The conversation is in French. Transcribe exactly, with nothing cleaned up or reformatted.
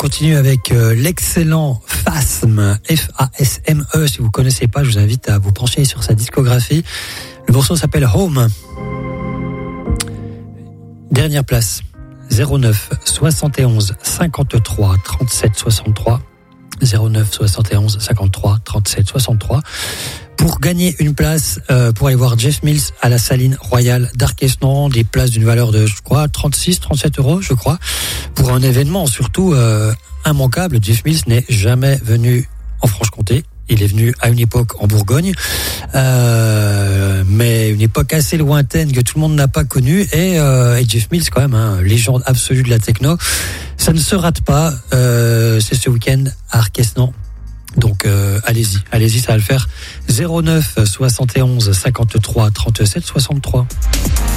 continue avec euh, l'excellent Phasm, F A S M E. Si vous connaissez pas, je vous invite à vous pencher sur sa discographie. Le morceau s'appelle Home. Dernière place, zéro neuf soixante et onze cinquante-trois trente-sept soixante-trois. zéro neuf soixante et onze cinquante-trois trente-sept soixante-trois. Pour gagner une place, euh, pour aller voir Jeff Mills à la Saline Royale d'Arquesnon, des places d'une valeur de, je crois, trente-six, trente-sept euros, je crois, pour un événement surtout euh, immanquable. Jeff Mills n'est jamais venu en Franche-Comté. Il est venu à une époque en Bourgogne, euh, mais une époque assez lointaine que tout le monde n'a pas connue. Et, euh, et Jeff Mills, quand même, hein, légende absolue de la techno. Ça ne se rate pas. Euh, c'est ce week-end à Arquesnon. Donc euh, allez-y, allez-y, ça va le faire. zéro neuf soixante et onze cinquante-trois trente-sept soixante-trois.